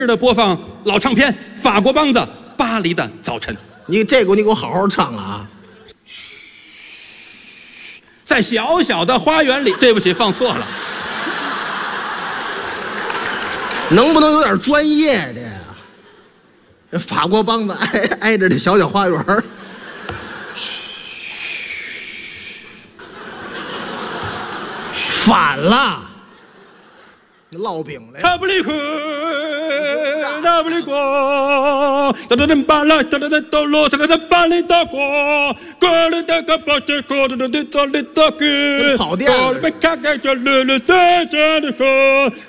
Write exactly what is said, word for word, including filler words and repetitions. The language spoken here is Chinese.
的播放老唱片，法国梆子《巴黎的早晨》。 你这个你给我好好唱啊！ 在小小的花园里，对不起，放错了。 能不能有点专业的呀？这法国梆子挨挨着这小小花园。反了，烙饼嘞！ 那不里克，那不里国，哒哒哒巴拉，哒哒哒哆罗，哒哒哒巴里达国，过了哒个巴切国，哒哒哒哒里达个， 跑调了。 没看看这乐乐在这的歌，